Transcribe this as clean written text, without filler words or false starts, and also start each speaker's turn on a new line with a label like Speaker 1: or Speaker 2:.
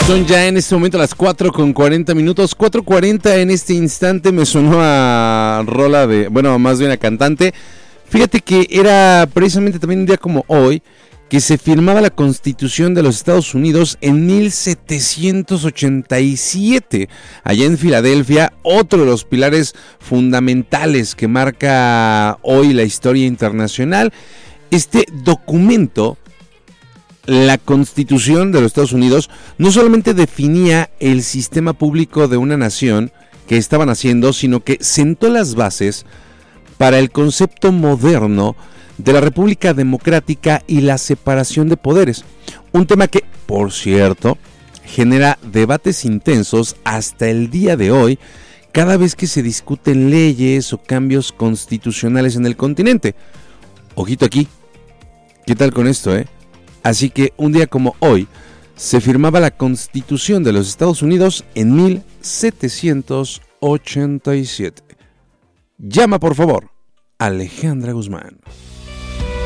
Speaker 1: Son ya en este momento las 4:40, 4:40 en este instante. Me sonó a rola de, bueno, más bien a cantante. Fíjate que era precisamente también un día como hoy que se firmaba la Constitución de los Estados Unidos en 1787, allá en Filadelfia, otro de los pilares fundamentales que marca hoy la historia internacional. Este documento, la Constitución de los Estados Unidos, no solamente definía el sistema público de una nación que estaban haciendo, sino que sentó las bases para el concepto moderno de la República Democrática y la separación de poderes. Un tema que, por cierto, genera debates intensos hasta el día de hoy, cada vez que se discuten leyes o cambios constitucionales en el continente. Ojito aquí, ¿qué tal con esto, Así que un día como hoy se firmaba la Constitución de los Estados Unidos en 1787. Llama por favor, Alejandra Guzmán.